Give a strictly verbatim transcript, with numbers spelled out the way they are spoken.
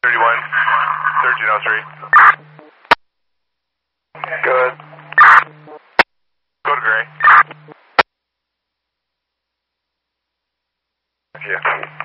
thirty-one, thirteen oh three. Good. Go to Gray. Yeah.